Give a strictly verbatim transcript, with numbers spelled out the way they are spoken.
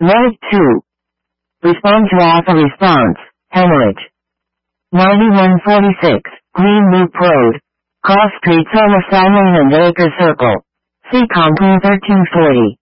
Note two. Respond to author response, hemorrhage. ninety-one forty-six, Green Loop Road. Cross Streets on the Simon and Acre Circle. C. Compton thirteen forty.